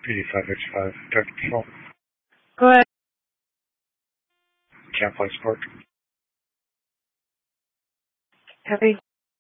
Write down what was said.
85H5, Detective Patrol. Go ahead. Camp Place Park. Copy.